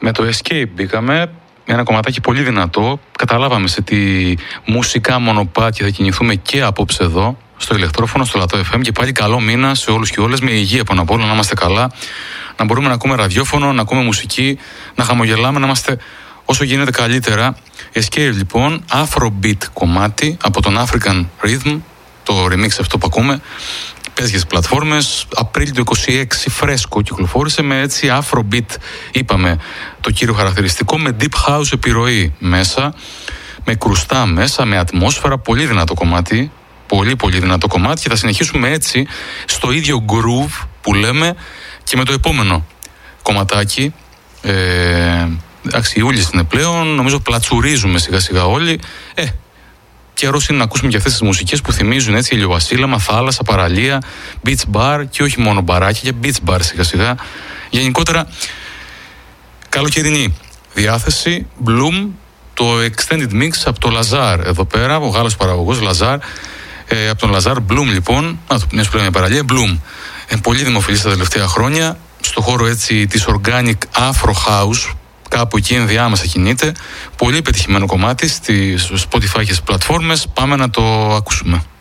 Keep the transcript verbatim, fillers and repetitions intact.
Με το Escape μπήκαμε, ένα κομματάκι πολύ δυνατό. Καταλάβαμε σε τι μουσικά μονοπάτια θα κινηθούμε και απόψε εδώ, στο ηλεκτρόφωνο, στο Λατό εφ εμ. Και πάλι καλό μήνα σε όλους και όλες, με υγεία πάνω απ' όλα, να είμαστε καλά, να μπορούμε να ακούμε ραδιόφωνο, να ακούμε μουσική, να χαμογελάμε, να είμαστε όσο γίνεται καλύτερα. Escape λοιπόν, Afrobeat κομμάτι από τον African Rhythm, το remix αυτό που ακούμε. Παίζει για τις πλατφόρμες, Απρίλιο του είκοσι έξι, φρέσκο κυκλοφόρησε, με έτσι Afrobeat, είπαμε, το κύριο χαρακτηριστικό, με Deep House επιρροή μέσα, με κρουστά μέσα, με ατμόσφαιρα, πολύ δυνατό κομμάτι, πολύ πολύ δυνατό κομμάτι, και θα συνεχίσουμε έτσι στο ίδιο groove που λέμε και με το επόμενο κομματάκι. Ε, εντάξει, Ιούλης είναι πλέον, νομίζω πλατσουρίζουμε σιγά σιγά όλοι. Ε, καιρός είναι να ακούσουμε και αυτές τις μουσικές που θυμίζουν έτσι ηλιοβασίλαμα, θάλασσα, παραλία, beach bar, και όχι μόνο μπαράκια, και beach bar σιγά σιγά. Γενικότερα καλοκαιρινή διάθεση. Bloom, το extended mix από το Lazar εδώ πέρα, ο Γάλλος παραγωγός Lazar, ε, από τον Lazar. Bloom λοιπόν, να το πνεύσουμε μια παραλία, Bloom. Ε, πολύ δημοφιλής τα τελευταία χρόνια, στο χώρο έτσι της organic Afro House, κάπου εκεί ενδιάμεσα κινείται. Πολύ πετυχημένο κομμάτι, στο Spotify και στις πλατφόρμες. Πάμε να το ακούσουμε.